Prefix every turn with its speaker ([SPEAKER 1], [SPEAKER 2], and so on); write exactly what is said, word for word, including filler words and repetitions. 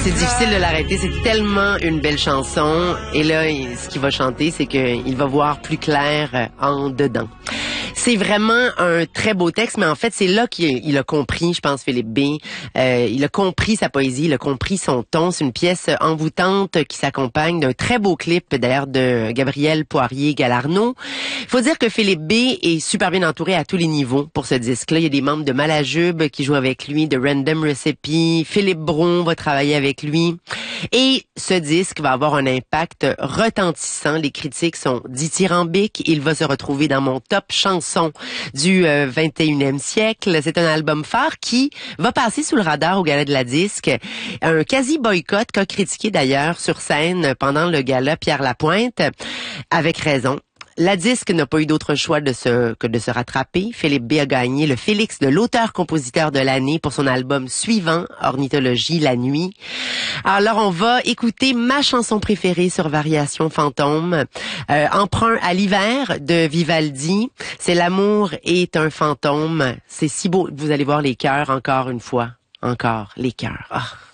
[SPEAKER 1] C'est difficile de l'arrêter. C'est tellement une belle chanson. Et là, ce qu'il va chanter, c'est qu'il va voir plus clair en dedans. C'est vraiment un très beau texte, mais en fait, c'est là qu'il a compris, je pense, Philippe B. Euh, il a compris sa poésie, il a compris son ton. C'est une pièce envoûtante qui s'accompagne d'un très beau clip, d'ailleurs, de Gabriel Poirier-Galarneau. Il faut dire que Philippe B est super bien entouré à tous les niveaux pour ce disque-là. Il y a des membres de Malajube qui jouent avec lui, de Random Recipe. Philippe Bron va travailler avec lui. Et ce disque va avoir un impact retentissant. Les critiques sont dithyrambiques. Il va se retrouver dans mon top chanson du euh, vingt et unième siècle. C'est un album phare qui va passer sous le radar au Gala de la Disque. Un quasi-boycott qu'a critiqué d'ailleurs sur scène pendant le gala Pierre Lapointe, avec raison. La Disque n'a pas eu d'autre choix de se, que de se rattraper. Philippe B a gagné le Félix de l'auteur-compositeur de l'année pour son album suivant, Ornithologie, la nuit. Alors, on va écouter ma chanson préférée sur Variation Fantôme, euh, Emprunt à l'hiver de Vivaldi. C'est L'amour est un fantôme. C'est si beau. Vous allez voir les cœurs encore une fois. Encore, les cœurs. Ah.